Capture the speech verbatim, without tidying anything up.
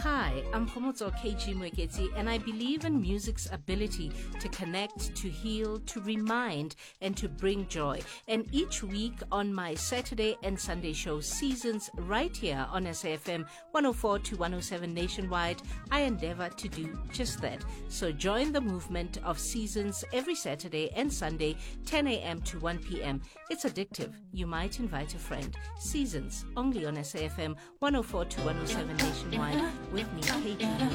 Hi, I'm Khomotso K G Mwekezi, and I believe in music's ability to connect, to heal, to remind, and to bring joy. And each week on my Saturday and Sunday show Seasons, right here on S A F M one oh four to one oh seven nationwide, I endeavor to do just that. So join the movement of Seasons every Saturday and Sunday, ten a.m. to one p.m. It's addictive. You might invite a friend. Seasons, only on S A F M one oh four to one oh seven nationwide, with me, K G.